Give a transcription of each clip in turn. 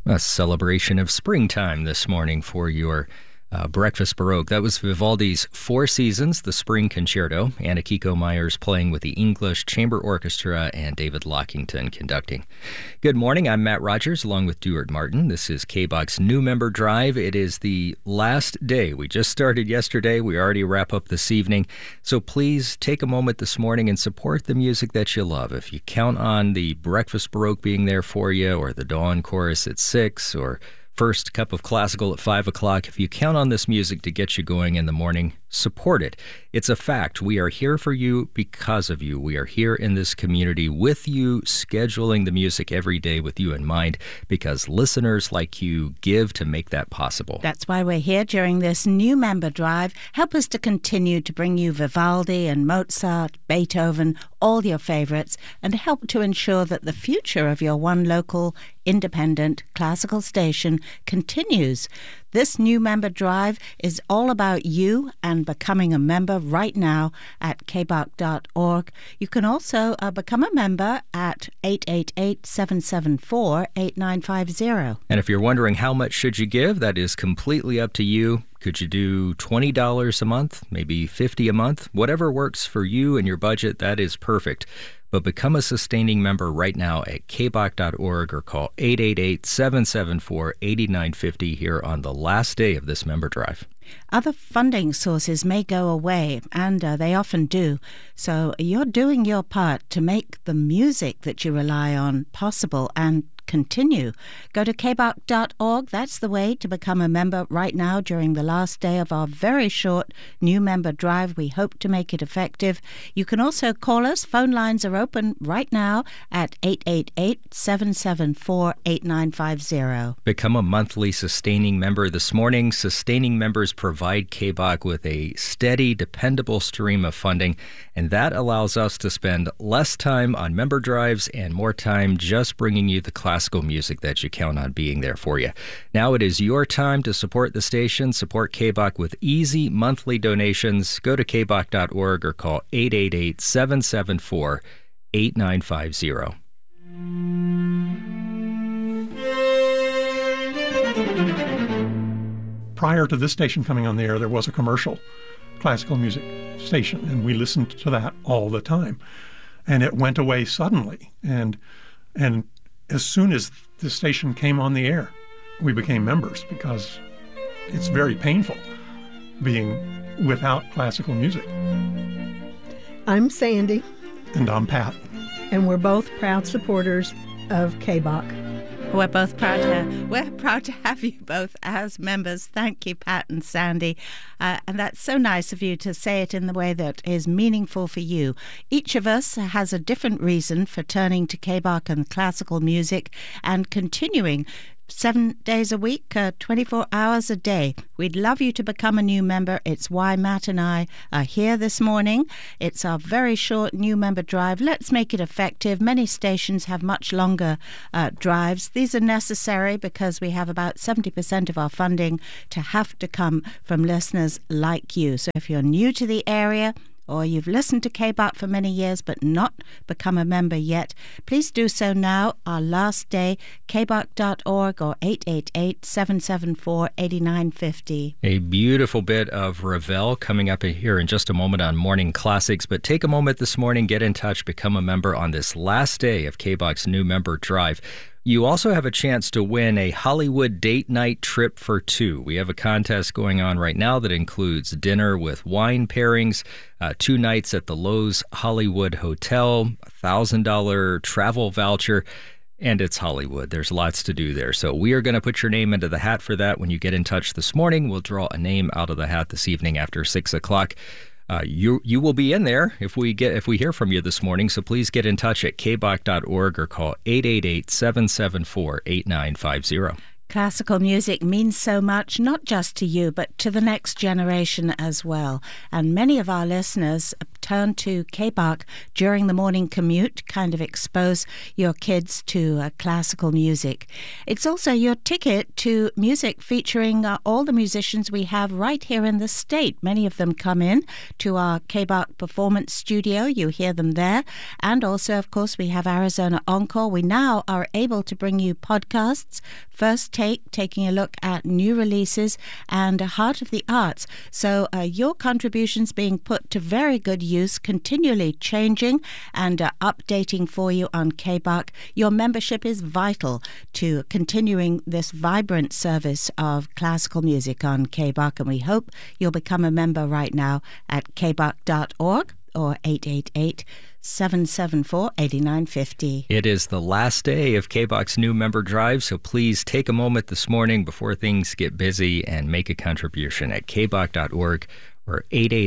A celebration of springtime this morning for your Breakfast Baroque. That was Vivaldi's Four Seasons, the Spring Concerto. Anna Kiko Myers playing with the English Chamber Orchestra and David Lockington conducting. Good morning, I'm Matt Rogers along with Duart Martin. This is KBOX's New Member Drive. It is the last day. We just started yesterday. We already wrap up this evening. So please take a moment this morning and support the music that you love. If you count on the Breakfast Baroque being there for you, or the Dawn Chorus at 6, or First Cup of Classical at 5 o'clock. If you count on this music to get you going in the morning, support it. It's a fact. We are here for you because of you. We are here in this community with you, scheduling the music every day with you in mind, because listeners like you give to make that possible. That's why we're here during this New Member Drive. Help us to continue to bring you Vivaldi and Mozart, Beethoven, all your favorites, and help to ensure that the future of your one local independent classical station continues. This New Member Drive is all about you and becoming a member right now at kboc.org. You can also become a member at 888-774-8950. And if you're wondering how much should you give, that is completely up to you. Could you do $20 a month, maybe $50 a month? Whatever works for you and your budget, that is perfect. But become a sustaining member right now at kboc.org or call 888-774-8950 here on the last day of this member drive. Other funding sources may go away, and they often do. So you're doing your part to make the music that you rely on possible and continue. Go to kboc.org. That's the way to become a member right now during the last day of our very short New Member Drive. We hope to make it effective. You can also call us. Phone lines are open right now at 888-774-8950. Become a monthly sustaining member this morning. Sustaining members provide KBOC with a steady, dependable stream of funding, and that allows us to spend less time on member drives and more time just bringing you the classical music that you count on being there for you. Now it is your time to support the station. Support KBOC with easy monthly donations. Go to kboc.org or call 888-774-8950. Prior to this station coming on the air, there was a commercial classical music station, and we listened to that all the time. And it went away suddenly. And as soon as the station came on the air, we became members, because it's very painful being without classical music. I'm Sandy. And I'm Pat. And we're both proud supporters of KBOC. We're proud to have you both as members. Thank you, Pat and Sandy. And that's so nice of you to say it in the way that is meaningful for you. Each of us has a different reason for turning to KBOC and classical music and continuing 7 days a week, 24 hours a day. We'd love you to become a new member. It's why Matt and I are here this morning. It's our very short New Member Drive. Let's make it effective. Many stations have much longer drives. These are necessary because we have about 70% of our funding to have to come from listeners like you. So if you're new to the area, or you've listened to KBOC for many years but not become a member yet, please do so now. Our last day, kboc.org or 888-774-8950. A beautiful bit of Ravel coming up here in just a moment on Morning Classics. But take a moment this morning, get in touch, become a member on this last day of KBOC's New Member Drive. You also have a chance to win a Hollywood date night trip for two. We have a contest going on right now that includes dinner with wine pairings, 2 nights at the Lowe's Hollywood Hotel, $1,000 travel voucher, and it's Hollywood. There's lots to do there. So we are going to put your name into the hat for that when you get in touch this morning. We'll draw a name out of the hat this evening after 6 o'clock. You will be in there if we hear from you this morning, so please get in touch at kboc.org or call 888-774-8950. Classical music means so much, not just to you, but to the next generation as well. And many of our listeners, turn to KBAQ during the morning commute, kind of expose your kids to classical music. It's also your ticket to music featuring all the musicians we have right here in the state. Many of them come in to our KBAQ Performance Studio. You hear them there. And also, of course, we have Arizona Encore. We now are able to bring you podcasts, First Take, taking a look at new releases, and Heart of the Arts. So your contributions being put to very good use, continually changing and updating for you on KBAQ. Your membership is vital to continuing this vibrant service of classical music on KBAQ, and we hope you'll become a member right now at kbaq.org or 888-774-8950. It is the last day of KBAQ's new member drive, so please take a moment this morning before things get busy and make a contribution at kbaq.org or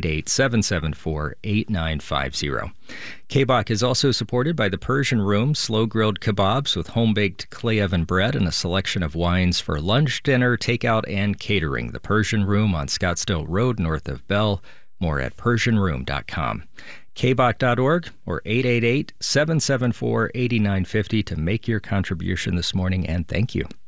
888-774-8950. KBAQ is also supported by the Persian Room, slow-grilled kebabs with home-baked clay oven bread and a selection of wines for lunch, dinner, takeout, and catering. The Persian Room on Scottsdale Road, north of Bell. More at PersianRoom.com. KBAQ.org or 888-774-8950 to make your contribution this morning, and thank you.